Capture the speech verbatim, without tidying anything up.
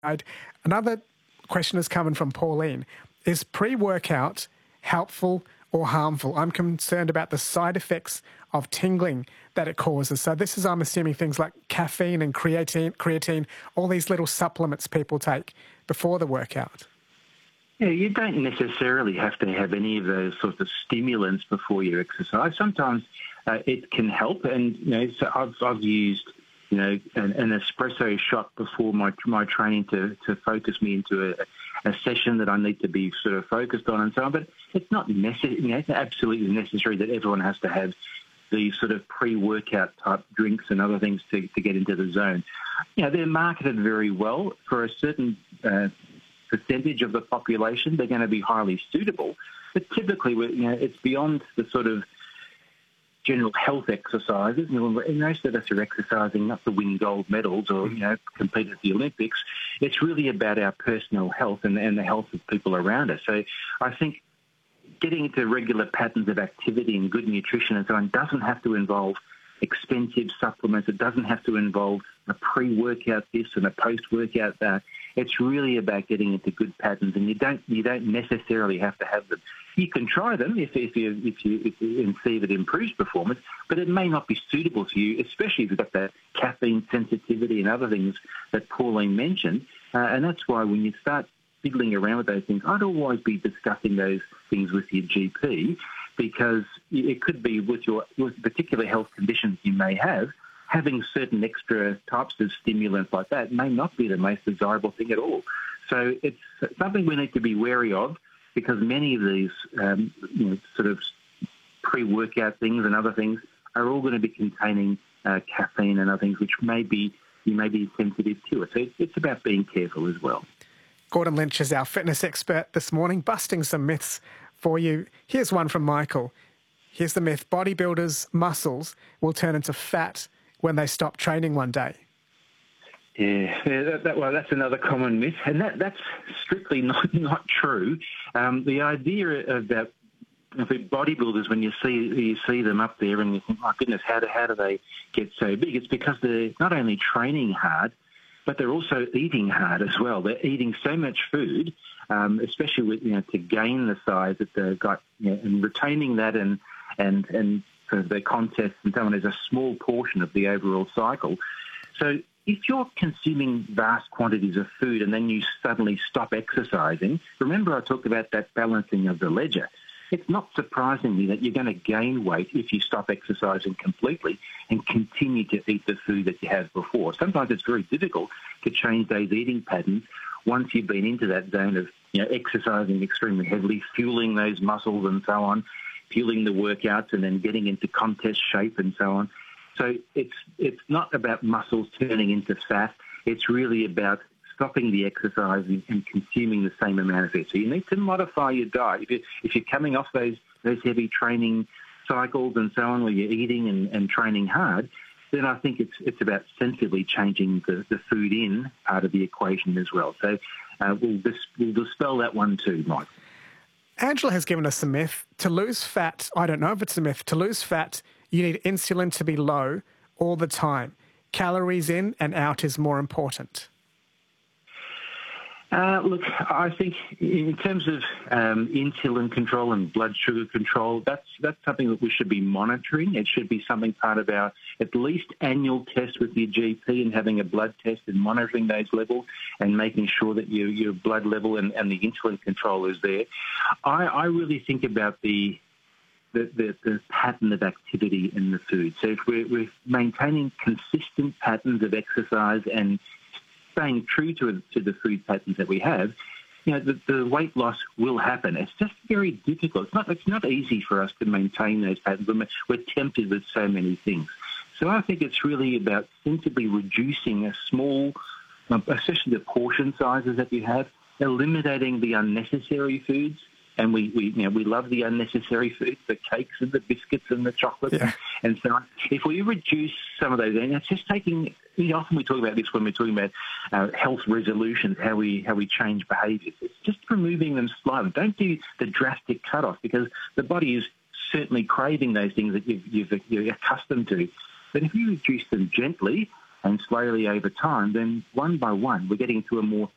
Another question is coming from Pauline. Is pre-workout helpful or harmful? I'm concerned about the side effects of tingling that it causes. So this is, I'm assuming, things like caffeine and creatine, creatine, all these little supplements people take before the workout. Yeah, you don't necessarily have to have any of those sorts of stimulants before you exercise. Sometimes uh, it can help, and you know, so I've, I've used you know an, an espresso shot before my my training to to focus me into a, a session that I need to be sort of focused on and so on. But it's not necessary. You know, it's absolutely necessary that everyone has to have these sort of pre-workout type drinks and other things to, to get into the zone. You know, they're marketed very well for a certain uh, percentage of the population. They're going to be highly suitable, but typically, you know, it's beyond the sort of general health exercises. You know, most of us are exercising not to win gold medals or you know compete at the Olympics. It's really about our personal health and, and the health of people around us. So I think getting into regular patterns of activity and good nutrition and so on doesn't have to involve expensive supplements. It doesn't have to involve a pre-workout this and a post-workout that. It's really about getting into good patterns, and you don't you don't necessarily have to have them. You can try them if if you if you, if you and see if it improves performance, but it may not be suitable for you, especially if you've got that caffeine sensitivity and other things that Pauline mentioned. Uh, and that's why when you start fiddling around with those things, I'd always be discussing those things with your G P, because it could be with your with particular health conditions you may have. Having certain extra types of stimulants like that may not be the most desirable thing at all. So it's something we need to be wary of, because many of these um, you know, sort of pre-workout things and other things are all going to be containing uh, caffeine and other things which may be, you may be sensitive to it. So it's about being careful as well. Gordon Lynch is our fitness expert this morning, busting some myths for you. Here's one from Michael. Here's the myth: bodybuilders' muscles will turn into fat when they stop training one day. Yeah, yeah that, that, well, that's another common myth, and that, that's strictly not not true. Um, the idea of that, of bodybuilders, when you see you see them up there and you think, my goodness, how do, how do they get so big? It's because they're not only training hard, but they're also eating hard as well. They're eating so much food, um, especially with, you know, to gain the size that they've got, you know, and retaining that and and and for the contests and so on is a small portion of the overall cycle. So if you're consuming vast quantities of food and then you suddenly stop exercising, remember I talked about that balancing of the ledger. It's not surprisingly that you're going to gain weight if you stop exercising completely and continue to eat the food that you have before. Sometimes it's very difficult to change those eating patterns once you've been into that zone of, you know, exercising extremely heavily, fueling those muscles and so on, fueling the workouts and then getting into contest shape and so on. So it's it's not about muscles turning into fat. It's really about stopping the exercise and consuming the same amount of it. So you need to modify your diet. If, you, if you're coming off those those heavy training cycles and so on, where you're eating and, and training hard, then I think it's it's about sensibly changing the, the food in part of the equation as well. So uh, we'll, dis, we'll dispel that one too, Mike. Angela has given us a myth. To lose fat, I don't know if it's a myth, to lose fat, you need insulin to be low all the time. Calories in and out is more important. Uh, look, I think in terms of um, insulin control and blood sugar control, that's that's something that we should be monitoring. It should be something part of our at least annual test with your G P, and having a blood test and monitoring those levels and making sure that your your blood level and, and the insulin control is there. I, I really think about the The, the, the pattern of activity in the food. So if we're, we're maintaining consistent patterns of exercise and staying true to, to the food patterns that we have, you know, the, the weight loss will happen. It's just very difficult. It's not, it's not easy for us to maintain those patterns. We're tempted with so many things. So I think it's really about sensibly reducing a small, especially the portion sizes that you have, eliminating the unnecessary foods. And we, we, you know, we love the unnecessary foods, the cakes and the biscuits and the chocolates, yeah. and so on. If we reduce some of those, and it's just taking. You know, often we talk about this when we're talking about uh, health resolutions, how we how we change behaviours. It's just removing them slightly. Don't do the drastic cut-off, because the body is certainly craving those things that you've, you've, you're accustomed to. But if you reduce them gently and slowly over time, then one by one, we're getting to a more